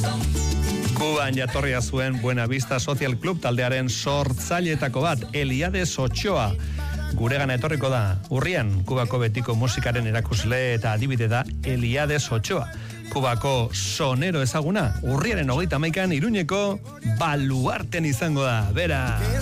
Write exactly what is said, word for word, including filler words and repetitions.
Kuban jatorria zuen Buena Vista Social Club taldearen sortzaileetako bat, Eliades Ochoa. Guregan etorriko da, urrian, Kubako betiko musikaren erakusle eta adibide da Eliades Ochoa. Kubako sonero ezaguna, urriaren hogeita hamaikan Iruñeko Baluarten izango da, bera.